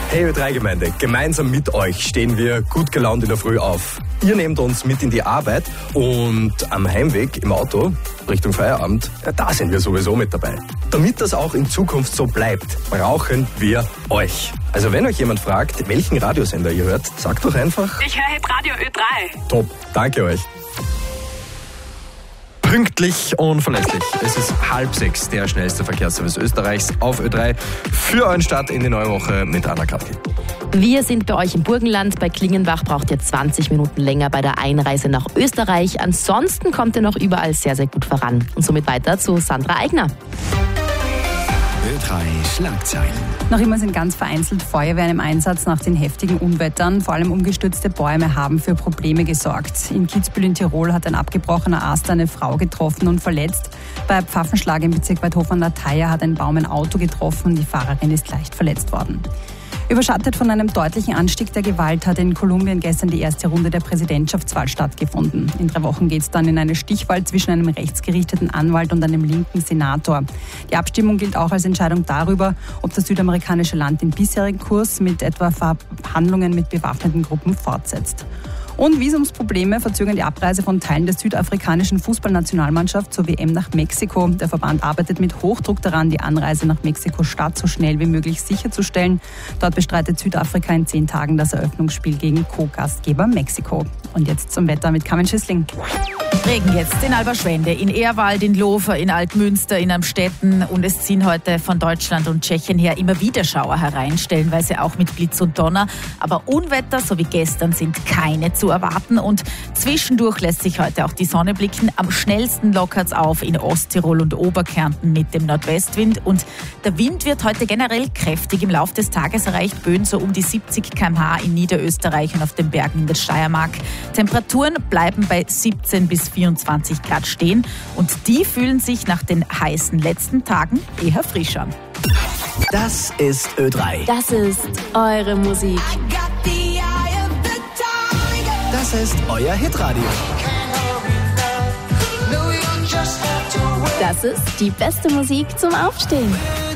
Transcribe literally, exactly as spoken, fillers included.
Hey Ö drei Gemeinde, gemeinsam mit euch stehen wir gut gelaunt in der Früh auf. Ihr nehmt uns mit in die Arbeit und am Heimweg im Auto Richtung Feierabend, ja, da sind wir sowieso mit dabei. Damit das auch in Zukunft so bleibt, brauchen wir euch. Also wenn euch jemand fragt, welchen Radiosender ihr hört, sagt doch einfach: Ich höre Radio Ö drei. Top, danke euch. Pünktlich und verlässlich. Es ist halb sechs, der schnellste Verkehrsservice Österreichs auf Ö drei für euren Start in die neue Woche mit Anna Katki. Wir sind bei euch im Burgenland. Bei Klingenbach braucht ihr zwanzig Minuten länger bei der Einreise nach Österreich. Ansonsten kommt ihr noch überall sehr, sehr gut voran. Und somit weiter zu Sandra Eigner. Ö drei Schlagzeilen. Noch immer sind ganz vereinzelt Feuerwehren im Einsatz nach den heftigen Unwettern. Vor allem umgestürzte Bäume haben für Probleme gesorgt. In Kitzbühel in Tirol hat ein abgebrochener Ast eine Frau getroffen und verletzt. Bei Pfaffenschlag im Bezirk Weidhofen an der Thaya hat ein Baum ein Auto getroffen. Die Fahrerin ist leicht verletzt worden. Überschattet von einem deutlichen Anstieg der Gewalt hat in Kolumbien gestern die erste Runde der Präsidentschaftswahl stattgefunden. In drei Wochen geht es dann in eine Stichwahl zwischen einem rechtsgerichteten Anwalt und einem linken Senator. Die Abstimmung gilt auch als Entscheidung darüber, ob das südamerikanische Land den bisherigen Kurs mit etwa Verhandlungen mit bewaffneten Gruppen fortsetzt. Und Visumsprobleme verzögern die Abreise von Teilen der südafrikanischen Fußballnationalmannschaft zur W M nach Mexiko. Der Verband arbeitet mit Hochdruck daran, die Anreise nach Mexiko-Stadt so schnell wie möglich sicherzustellen. Dort bestreitet Südafrika in zehn Tagen das Eröffnungsspiel gegen Co-Gastgeber Mexiko. Und jetzt zum Wetter mit Carmen Schüssling. Regen jetzt in Alberschwende, in Ehrwald, in Lofer, in Altmünster, in Amstetten und es ziehen heute von Deutschland und Tschechien her immer wieder Schauer herein, stellenweise auch mit Blitz und Donner. Aber Unwetter, so wie gestern, sind keine zu erwarten und zwischendurch lässt sich heute auch die Sonne blicken. Am schnellsten lockert's auf in Osttirol und Oberkärnten mit dem Nordwestwind und der Wind wird heute generell kräftig. Im Laufe des Tages erreicht Böen so um die siebzig Kilometer pro Stunde in Niederösterreich und auf den Bergen in der Steiermark. Temperaturen bleiben bei siebzehn bis vierundzwanzig Grad stehen und die fühlen sich nach den heißen letzten Tagen eher frisch an. Das ist Ö drei. Das ist eure Musik. Das ist euer Hitradio. Das ist die beste Musik zum Aufstehen.